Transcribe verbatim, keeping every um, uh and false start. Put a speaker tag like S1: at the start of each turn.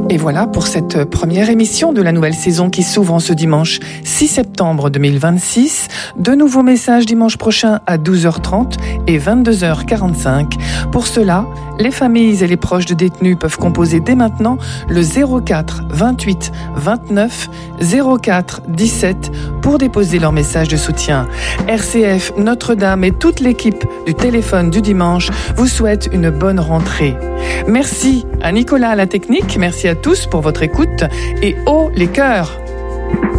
S1: Et voilà pour cette première émission de la nouvelle saison qui s'ouvre en ce dimanche six septembre deux mille vingt-six. De nouveaux messages dimanche prochain à douze heures trente et vingt-deux heures quarante-cinq. Pour cela, les familles et les proches de détenus peuvent composer dès maintenant le zéro quatre vingt-huit vingt-neuf zéro quatre dix-sept pour déposer leur message de soutien. R C F, Notre-Dame et toute l'équipe du téléphone du dimanche vous souhaitent une bonne rentrée. Merci à Nicolas à la technique, merci à tous pour votre écoute et haut les cœurs.